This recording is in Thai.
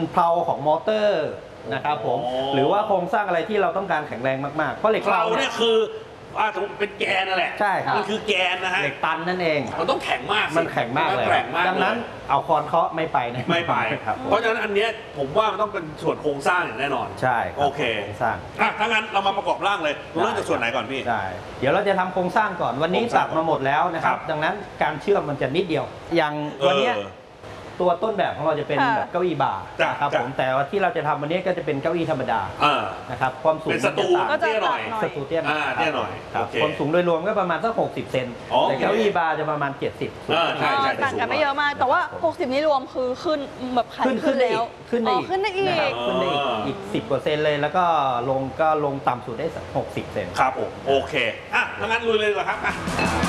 เพลาของมอเตอร์นะครับผมหรือว่าโครงสร้างอะไรที่เราต้องการแข็งแรงมากๆเพราะเหล็กเพลาเนี่ยคือเป็นแกนนั่นแหละใช่ครับมันคือแกนนะฮะเหล็กตันนั่นเองมันต้องแข็งมากมันแข็งมากเลยดังนั้นเอาคอนเคาะไม่ไปนะไม่ไปเพราะฉะนั้นอันนี้ผมว่ามันต้องเป็นส่วนโครงสร้างอย่างแน่นอนใช่โอเคโครงสร้างถ้างั้นเรามาประกอบร่างเลยเริ่มจากส่วนไหนก่อนพี่ใช่เดี๋ยวเราจะทำโครงสร้างก่อนวันนี้ตัดมาหมดแล้วนะครับดังนั้นการเชื่อมมันจะนิดเดียวอย่างวันนี้ตัวต้นแบบของเราจะเป็นแบบเก้าอี้บาร์นะครับผมแต่ว่าที่เราจะทำวันนี้ก็จะเป็นเก้าอี้ธรรมดานะครับความสูงเป็นสตูเตี้ยหน่อยสตูเตี้ยหน่อยความสูงโดยรวมก็ประมาณสัก60 เซนแต่เก้าอี้บาร์จะประมาณ70 ใช่ต่างกันไม่เยอะมากแต่ว่า60นี้รวมคือขึ้นแบบขึ้นแล้วขึ้นได้อีกขึ้นได้อีก10%เลยแล้วก็ลงต่ำสุดได้60 เซนครับผมโอเคถ้างั้นลุยเลยดีกว่าครับ